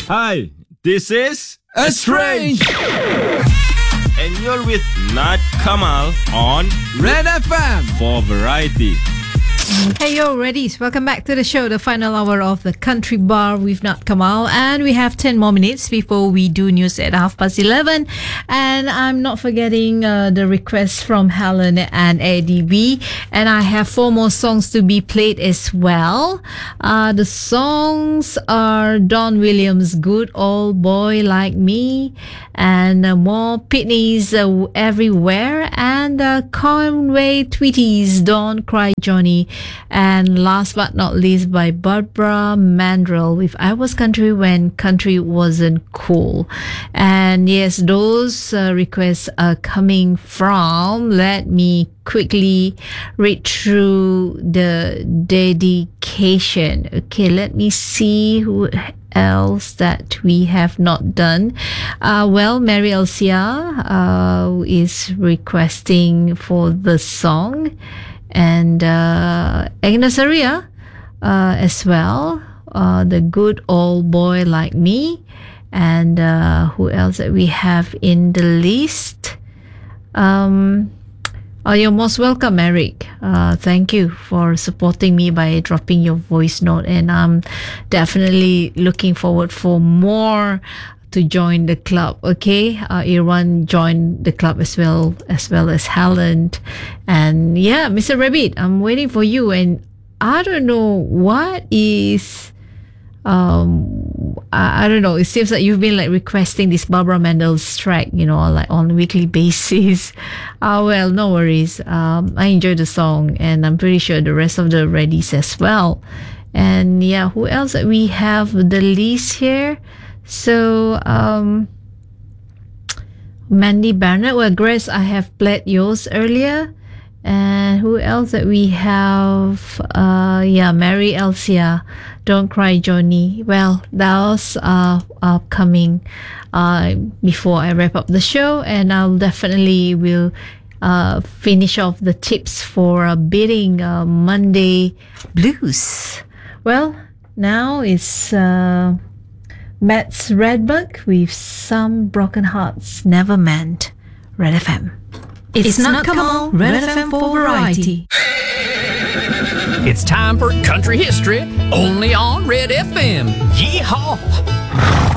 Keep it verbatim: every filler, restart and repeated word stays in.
Hi, this is Estrange, and you're with Nat Kamal on Red F M for Variety. Hey yo, readies. Welcome back to the show, the final hour of the Country Bar with Nat Kamal. And we have ten more minutes before we do news at half past eleven. And I'm not forgetting uh, the requests from Helen and Eddie B. And I have four more songs to be played as well. Uh, the songs are Don Williams' Good Old Boy Like Me, and uh, more Pitney's uh, Everywhere, and uh, Conway Twitty's Don't Cry Johnny. And last but not least, by Barbara Mandrell with I Was Country When Country Wasn't Cool. And yes, those uh, requests are coming from, let me quickly read through the dedication. Okay, let me see who else that we have not done. Uh, well, Mary Elsia uh, is requesting for the song. And uh, Agnes Aria uh, as well, uh, the Good Old Boy Like Me. And uh, who else that we have in the list? Um, oh, you're most welcome, Eric. Uh, thank you for supporting me by dropping your voice note. And I'm definitely looking forward for more to join the club. Okay, uh, Irwan joined the club as well, as well as Helen. And yeah, Mister Rabbit, I'm waiting for you. And I don't know what is um I, I don't know, it seems like you've been like requesting this Barbara Mandrell's track, you know, like on a weekly basis. Uh, well, no worries. um I enjoy the song, and I'm pretty sure the rest of the readies as well. And yeah, who else that we have the list here? So, um, Mandy Barnett, well, Grace, I have played yours earlier. And who else that we have? Uh, yeah, Mary Elsia, Don't Cry Johnny. Well, those are upcoming uh, before I wrap up the show. And I'll definitely will uh, finish off the tips for uh, bidding uh, Monday Blues. Well, now it's... Uh, Matt's Redberg with Some Broken Hearts Never Meant. Red F M. It's, it's not Kamal, Red, Red F M for Variety. It's time for country history, only on Red F M. Yeehaw!